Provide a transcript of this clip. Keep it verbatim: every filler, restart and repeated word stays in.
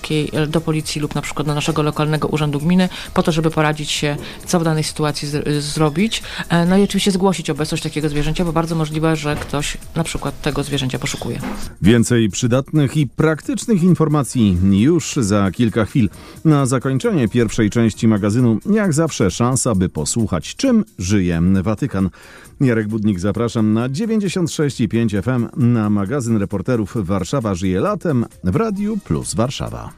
miejskiej do policji lub na przykład do naszego lokalnego urzędu gminy po to, żeby poradzić się, co w danej sytuacji z, zrobić. No i oczywiście zgłosić obecność takiego zwierzęcia, bo bardzo możliwe, że ktoś na przykład tego zwierzęcia poszukuje. Więcej przydatnych i praktycznych informacji już za kilka chwil. Na zakończenie pierwszej części magazynu, jak zawsze, szansa, by posłuchać, czym żyje Watykan. Jarek Budnik, zapraszam na dziewięćdziesiąt sześć i pięć F M na magazyn reporterów Warszawa żyje latem w Radiu Plus Warszawa.